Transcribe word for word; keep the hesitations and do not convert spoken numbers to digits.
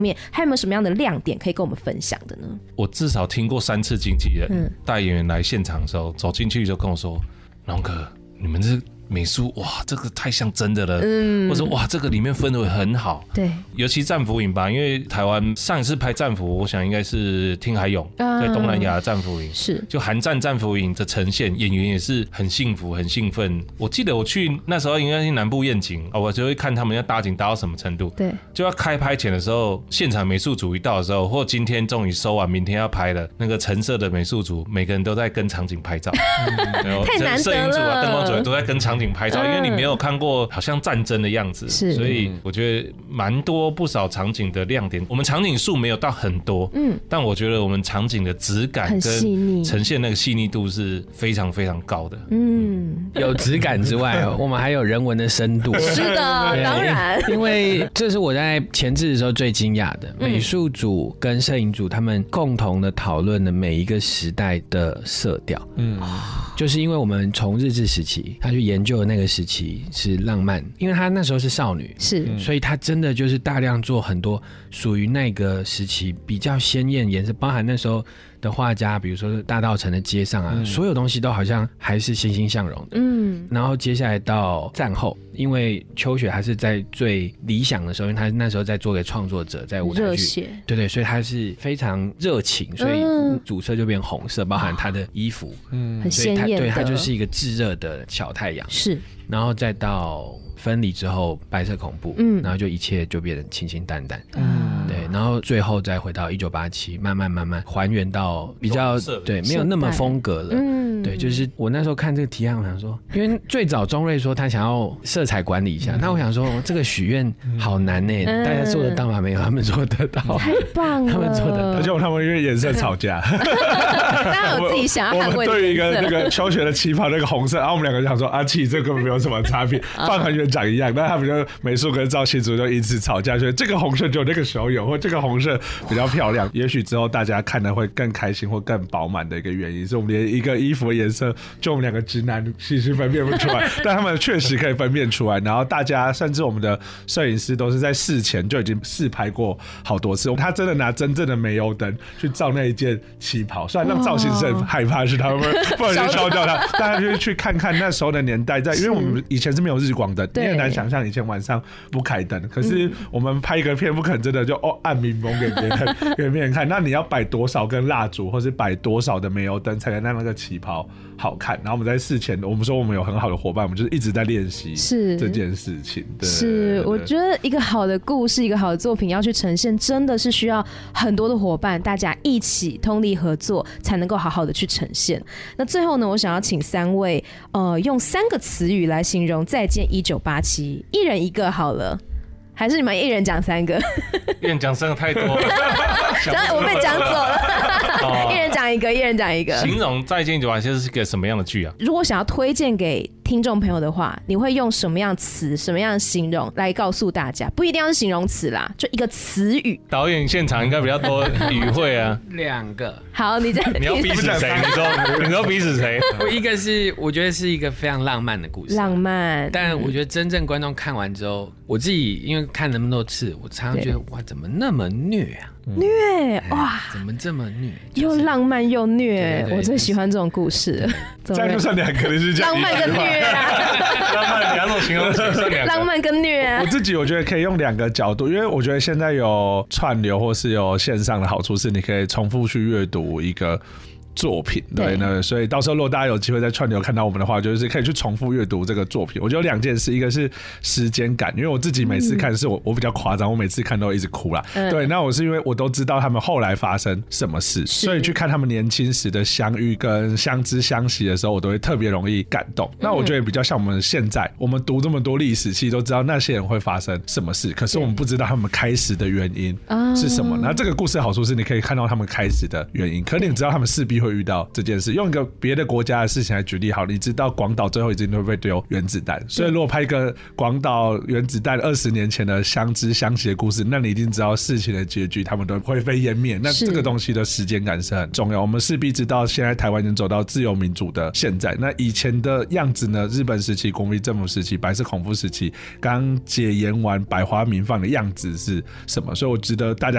面，还有没有什么样的亮点可以跟我们分享的呢？ 我至少听过三次经纪人带演员来现场的时候，走进去就跟我说：“龙哥，你们这美术哇，这个太像真的了。嗯，或者哇，这个里面氛围很好。对，尤其战俘营吧，因为台湾上一次拍战俘，我想应该是听海勇、啊、在东南亚的战俘营，是就韩战战俘营的呈现，演员也是很幸福、很兴奋。我记得我去那时候应该是南部宴景，我就会看他们要搭景搭到什么程度。对，就要开拍前的时候，现场美术组一到的时候，或今天终于收完，明天要拍了，那个橙色的美术组，每个人都在跟场景拍照，嗯、太难得了。摄影组啊、灯光组都在跟场景拍照，因为你没有看过好像战争的样子，所以我觉得蛮多不少场景的亮点。我们场景数没有到很多，嗯，但我觉得我们场景的质感跟呈现那个细腻度是非常非常高的。嗯， 有质感之外，我们还有人文的深度。 是的，当然， 因为这是我在前置的时候最惊讶的，美术组跟摄影组他们共同的讨论的每一个时代的色调。嗯，就是因为我们从日治时期，他去研究的那个时期是浪漫，因为他那时候是少女，是，所以他真的就是大量做很多属于那个时期比较鲜艳颜色，包含那时候的画家，比如说大稻埕的街上啊、嗯，所有东西都好像还是欣欣向荣的。嗯，然后接下来到战后，因为秋雪还是在最理想的时候，因为他那时候在做个创作者，在舞台剧，对对，所以他是非常热情，所以主色就变红色，包含他的衣服，嗯，很鲜艳的，对，他就是一个炙热的小太阳，是，然后再到分离之后白色恐怖，嗯，然后就一切就变得清清淡淡，嗯，对，然后最后再回到一九八七，慢慢慢慢还原到比较对没有那么风格了，嗯，对，就是我那时候看这个提案，我想说，因为最早钟瑞说他想要色彩管理一下，嗯、那我想说这个许愿好难呢、欸嗯，大家做得到吗？没有，他们做得到， 太棒了， 他们做得到， 而且他们因为颜色吵架， 大家有自己想要捍卫的颜色。 我们对于一个那个秋雪的旗袍那个红色，然后我们两个想说啊，其实这根本没有什么差别，放很远长一样，但他们就美术跟造型组就因此吵架，所以这个红色只有那个时候有，或这个红色比较漂亮，也许之后大家看的会更开心或更饱满的一个原因，是我们连一个衣服的颜色就我们两个直男其实分辨不出来，但他们确实可以分辨出来。然后大家甚至我们的摄影师都是在事前就已经试拍过好多次，他真的拿真正的煤油灯去照那一件旗袍，虽然让造型师很害怕是他们不能烧掉它，但他就去看看那时候的年代在，因为我们以前是没有日光灯，你很难想象以前晚上不开灯，可是我们拍一个片不可能真的就哦暗明蒙给别人给别人看，那你要摆多少根蜡烛或是摆多少的煤油灯才能让那个旗袍好看。然后我们在事前我们说我们有很好的伙伴，我们就是一直在练习这件事情。对， 是，我觉得一个好的故事一个好的作品要去呈现，真的是需要很多的伙伴大家一起通力合作才能够好好的去呈现。那最后呢，我想要请三位呃用三个词语来形容再见一九八七，一人一个好了，还是你们一人讲三个？ 一人讲三个太多了， 我被讲走了。一人讲一个，一人讲一个。 形容再见一九八七是个什么样的剧啊？ 如果想要推荐给听众朋友的话，你会用什么样词、什么样的形容来告诉大家？不一定要是形容词啦，就一个词语。 导演现场应该比较多语汇啊。 两个。 好，你这你要逼死谁？你说，你说逼死谁？ 一个是我觉得是一个非常浪漫的故事， 浪漫。 但我觉得真正观众看完之后，我自己因为看那么多次，我常常觉得哇，怎么那么虐啊？ 虐哇！ 怎么这么虐？ 又浪漫又虐，我最喜欢这种故事。 这样就算两个人是这样， 浪漫跟虐啊！ 浪漫两种形容词算两个， 浪漫跟虐啊！ 我自己我觉得可以用两个角度，因为我觉得现在有串流或是有线上的好处是，你可以重复去阅读一个作品，对呢，所以到时候如果大家有机会在串流看到我们的话，就是可以去重复阅读这个作品。我觉得有两件事，一个是时间感，因为我自己每次看是我、嗯、我比较夸张，我每次看都一直哭啦、嗯。对，那我是因为我都知道他们后来发生什么事，所以去看他们年轻时的相遇跟相知相惜的时候，我都会特别容易感动。那我觉得比较像我们现在，我们读这么多历史其实都知道那些人会发生什么事，可是我们不知道他们开始的原因是什么。那这个故事的好处是你可以看到他们开始的原因，可是你知道他们势必会遇到这件事。用一个别的国家的事情来举例好，你知道广岛最后一定会被丢原子弹，所以如果拍一个广岛原子弹二十年前的相知相惜的故事，那你一定知道事情的结局，他们都会被湮灭。那这个东西的时间感是很重要。我们势必知道现在台湾已经走到自由民主的现在，那以前的样子呢？日本时期、国民政府时期、白色恐怖时期，刚解严完百花鸣放的样子是什么？所以我觉得大家